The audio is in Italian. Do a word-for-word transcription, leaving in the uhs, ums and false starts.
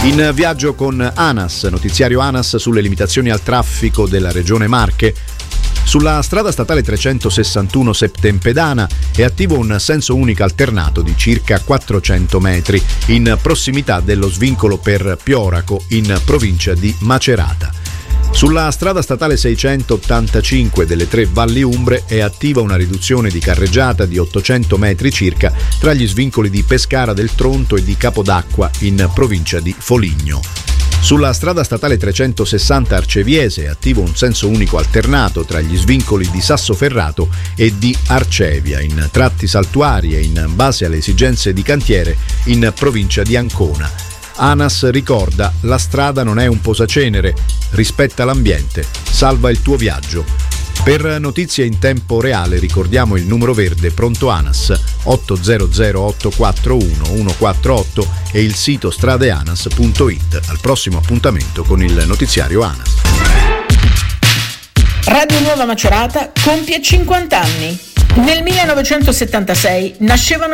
In viaggio con ANAS, notiziario ANAS sulle limitazioni al traffico della regione Marche. Sulla strada statale trecentosessantuno Septempedana è attivo un senso unico alternato di circa quattrocento metri in prossimità dello svincolo per Pioraco in provincia di Macerata. Sulla strada statale seicentottantacinque delle tre Valli Umbre è attiva una riduzione di carreggiata di ottocento metri circa tra gli svincoli di Pescara del Tronto e di Capodacqua in provincia di Foligno. Sulla strada statale trecentosessanta Arceviese è attivo un senso unico alternato tra gli svincoli di Sassoferrato e di Arcevia in tratti saltuari e in base alle esigenze di cantiere in provincia di Ancona. ANAS ricorda: la strada non è un posacenere, rispetta l'ambiente, salva il tuo viaggio. Per notizie in tempo reale ricordiamo il numero verde pronto ANAS otto zero zero otto quattro uno uno quattro otto e il sito stradeanas punto it. Al prossimo appuntamento con il notiziario ANAS. Radio Nuova Macerata compie cinquanta anni. Nel millenovecentosettantasei nascevano